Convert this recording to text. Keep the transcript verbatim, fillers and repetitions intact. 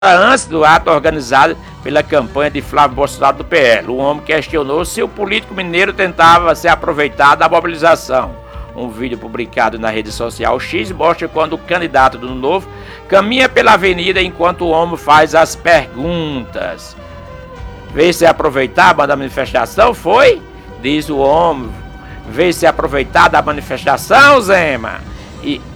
antes do ato organizado pela campanha de Flávio Bolsonaro do P L. O homem questionou se o político mineiro tentava se aproveitar da mobilização. Um vídeo publicado na rede social X mostra quando o candidato do Novo caminha pela avenida enquanto o homem faz as perguntas. Veio se aproveitar da manifestação, foi? Diz o homem. Veio se aproveitar da manifestação, Zema? E